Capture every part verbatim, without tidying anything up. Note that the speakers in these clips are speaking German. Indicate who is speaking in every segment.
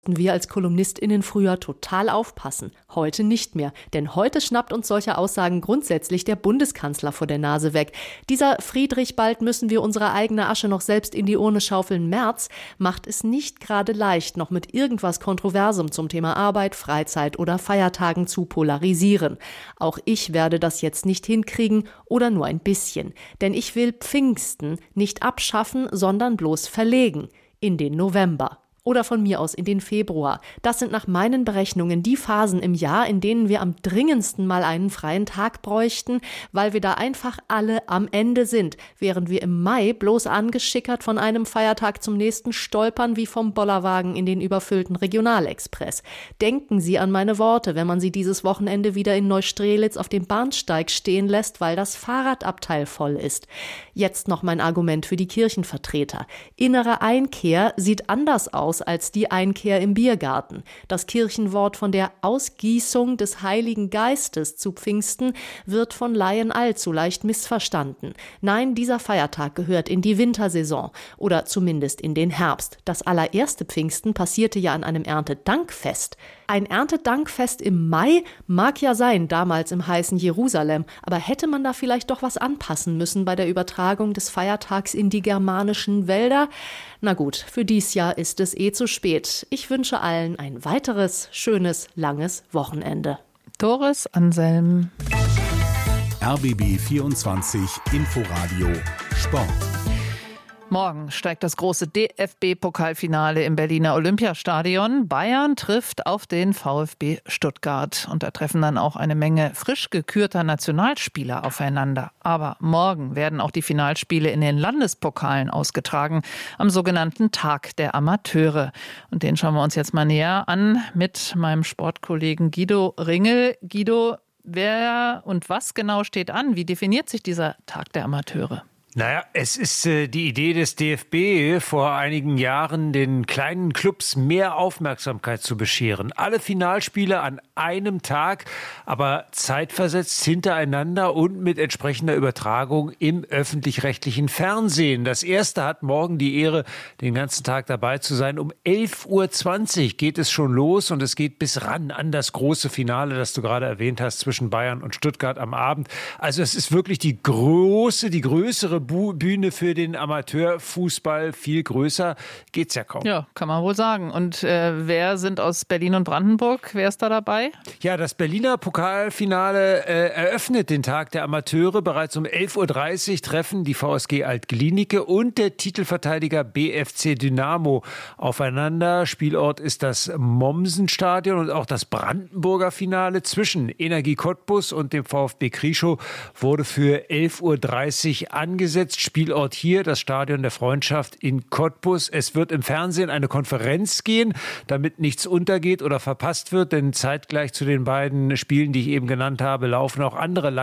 Speaker 1: wir als KolumnistInnen früher total aufpassen. Heute nicht mehr. Denn heute schnappt uns solche Aussagen grundsätzlich der Bundeskanzler vor der Nase weg. Dieser Friedrich, bald müssen wir unsere eigene Asche noch selbst in die Urne schaufeln, Merz, macht es nicht gerade leicht, noch mit irgendwas Kontroversem zum Thema Arbeit, Freizeit oder Feiertagen zu polarisieren. Auch ich werde das jetzt nicht hinkriegen oder nur ein bisschen. Denn ich will Pfingsten nicht abschaffen, sondern bloß verlegen. In den November. Oder von mir aus in den Februar. Das sind nach meinen Berechnungen die Phasen im Jahr, in denen wir am dringendsten mal einen freien Tag bräuchten, weil wir da einfach alle am Ende sind, während wir im Mai bloß angeschickert von einem Feiertag zum nächsten stolpern wie vom Bollerwagen in den überfüllten Regionalexpress. Denken Sie an meine Worte, wenn man Sie dieses Wochenende wieder in Neustrelitz auf dem Bahnsteig stehen lässt, weil das Fahrradabteil voll ist. Jetzt noch mein Argument für die Kirchenvertreter. Innere Einkehr sieht anders aus als die Einkehr im Biergarten. Das Kirchenwort von der Ausgießung des Heiligen Geistes zu Pfingsten wird von Laien allzu leicht missverstanden. Nein, dieser Feiertag gehört in die Wintersaison oder zumindest in den Herbst. Das allererste Pfingsten passierte ja an einem Erntedankfest. Ein Erntedankfest im Mai mag ja sein, damals im heißen Jerusalem, aber hätte man da vielleicht doch was anpassen müssen bei der Übertragung des Feiertags in die germanischen Wälder? Na gut, für dies Jahr ist es eh zu spät. Ich wünsche allen ein weiteres, schönes, langes Wochenende.
Speaker 2: Doris Anselm.
Speaker 3: R B B vierundzwanzig Inforadio Sport.
Speaker 2: Morgen steigt das große D F B-Pokalfinale im Berliner Olympiastadion. Bayern trifft auf den VfB Stuttgart. Und da treffen dann auch eine Menge frisch gekürter Nationalspieler aufeinander. Aber morgen werden auch die Finalspiele in den Landespokalen ausgetragen, am sogenannten Tag der Amateure. Und den schauen wir uns jetzt mal näher an mit meinem Sportkollegen Guido Ringel. Guido, wer und was genau steht an? Wie definiert sich dieser Tag der Amateure?
Speaker 4: Naja, es ist äh, die Idee des D F B, vor einigen Jahren den kleinen Clubs mehr Aufmerksamkeit zu bescheren. Alle Finalspiele an einem Tag, aber zeitversetzt hintereinander und mit entsprechender Übertragung im öffentlich-rechtlichen Fernsehen. Das erste hat morgen die Ehre, den ganzen Tag dabei zu sein. Um elf Uhr zwanzig geht es schon los und es geht bis ran an das große Finale, das du gerade erwähnt hast, zwischen Bayern und Stuttgart am Abend. Also es ist wirklich die große, die größere Bühne für den Amateurfußball. Viel größer geht's ja kaum.
Speaker 2: Ja, kann man wohl sagen. Und äh, wer sind aus Berlin und Brandenburg? Wer ist da dabei?
Speaker 4: Ja, das Berliner Pokalfinale äh, eröffnet den Tag der Amateure. Bereits um elf Uhr dreißig treffen die V S G Alt-Glienicke und der Titelverteidiger B F C Dynamo aufeinander. Spielort ist das Mommsenstadion und auch das Brandenburger Finale zwischen Energie Cottbus und dem VfB Krieschow wurde für elf Uhr dreißig angesetzt. Spielort hier, das Stadion der Freundschaft in Cottbus. Es wird im Fernsehen eine Konferenz gehen, damit nichts untergeht oder verpasst wird, denn zeitgleich zu den beiden Spielen, die ich eben genannt habe, laufen auch andere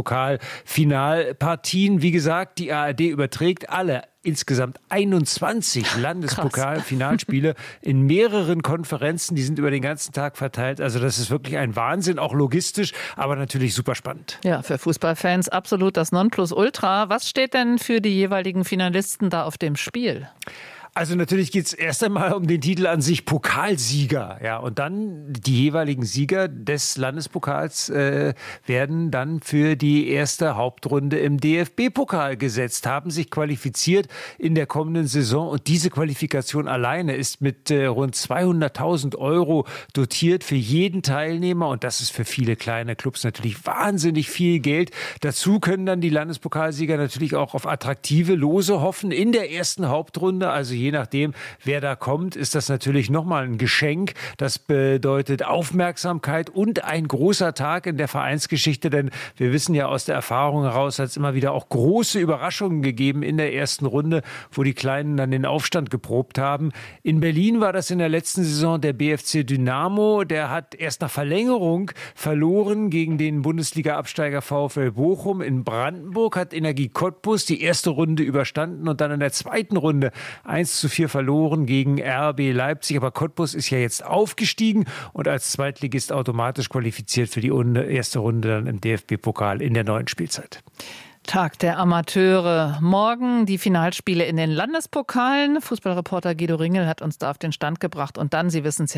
Speaker 4: Landespokal-Finalpartien. Wie gesagt, die A R D überträgt alle insgesamt einundzwanzig Landespokal-Finalspiele in mehreren Konferenzen. Die sind über den ganzen Tag verteilt. Also das ist wirklich ein Wahnsinn, auch logistisch, aber natürlich super spannend.
Speaker 2: Ja, für Fußballfans absolut das Nonplusultra. Was steht denn für die jeweiligen Finalisten da auf dem Spiel?
Speaker 4: Also natürlich geht es erst einmal um den Titel an sich, Pokalsieger. Ja, und dann die jeweiligen Sieger des Landespokals äh, werden dann für die erste Hauptrunde im D F B-Pokal gesetzt, haben sich qualifiziert in der kommenden Saison. Und diese Qualifikation alleine ist mit äh, rund zweihunderttausend Euro dotiert für jeden Teilnehmer. Und das ist für viele kleine Clubs natürlich wahnsinnig viel Geld. Dazu können dann die Landespokalsieger natürlich auch auf attraktive Lose hoffen in der ersten Hauptrunde. Also je nachdem, wer da kommt, ist das natürlich nochmal ein Geschenk. Das bedeutet Aufmerksamkeit und ein großer Tag in der Vereinsgeschichte, denn wir wissen ja aus der Erfahrung heraus, hat es immer wieder auch große Überraschungen gegeben in der ersten Runde, wo die Kleinen dann den Aufstand geprobt haben. In Berlin war das in der letzten Saison der B F C Dynamo. Der hat erst nach Verlängerung verloren gegen den Bundesliga-Absteiger VfL Bochum. In Brandenburg hat Energie Cottbus die erste Runde überstanden und dann in der zweiten Runde eins zu vier verloren gegen R B Leipzig. Aber Cottbus ist ja jetzt aufgestiegen und als Zweitligist automatisch qualifiziert für die erste Runde dann im D F B-Pokal in der neuen Spielzeit.
Speaker 2: Tag der Amateure. Morgen die Finalspiele in den Landespokalen. Fußballreporter Guido Ringel hat uns da auf den Stand gebracht. Und dann, Sie wissen es ja,